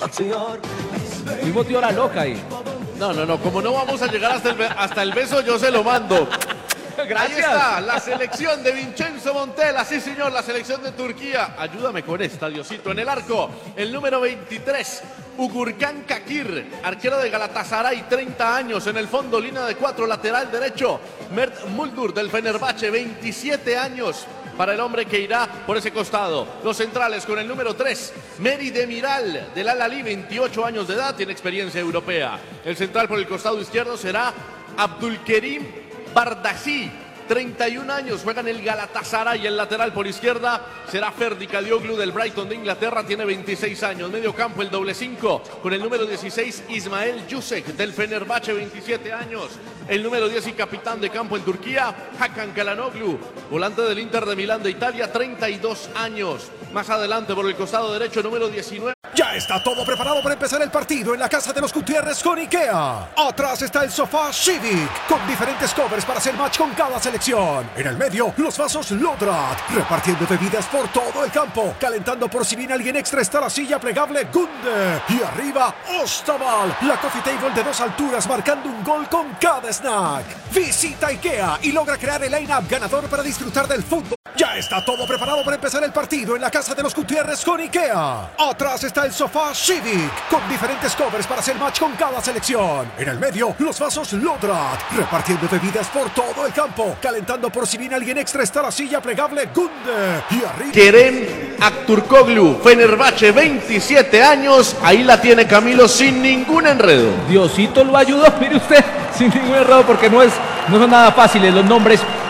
Mismo tío la loca ahí. No, como no vamos a llegar hasta el beso, yo se lo mando. Gracias. Ahí está, la selección de Vincenzo Montella, sí señor, la selección de Turquía. Ayúdame con esta, Diosito. En el arco, el número 23, Ugurkan Kakir, arquero de Galatasaray, 30 años. En el fondo, línea de 4, lateral derecho, Mert Muldur del Fenerbahce, 27 años. Para el hombre que irá por ese costado. Los centrales con el número 3, Meri Demiral del Al-Ahly, 28 años de edad, tiene experiencia europea. El central por el costado izquierdo será Abdulkerim Bardaghi, 31 años, juega en el Galatasaray. El lateral por izquierda será Ferdi Kadioglu del Brighton de Inglaterra, tiene 26 años. Medio campo el doble 5 con el número 16, Ismael Yusek del Fenerbahce, 27 años. El número 10 y capitán de campo en Turquía, Hakan Çalhanoğlu, volante del Inter de Milán de Italia, 32 años. Más adelante por el costado derecho, número 19. Ya está todo preparado para empezar el partido en la casa de los Gutiérrez con IKEA. Atrás está el sofá Civic, con diferentes covers para hacer match con cada selección. En el medio, los vasos Lodrat, repartiendo bebidas por todo el campo. Calentando por si viene alguien extra está la silla plegable Gunde. Y arriba, Ostaval, la coffee table de 2 alturas, marcando un gol con cada snack. Visita IKEA y logra crear el line-up ganador para disfrutar del fútbol. Ya está todo preparado para empezar el partido en la casa de los Gutiérrez con IKEA. Atrás está el sofá Civic, con diferentes covers para hacer match con cada selección. En el medio, los vasos Lodrat, repartiendo bebidas por todo el campo. Calentando por si viene alguien extra está la silla plegable Gunde. Y arriba, Kerem Aktürkoğlu, Fenerbahce, 27 años. Ahí la tiene Camilo sin ningún enredo. Diosito lo ayudó, mire usted, sin ningún error, porque no son nada fáciles los nombres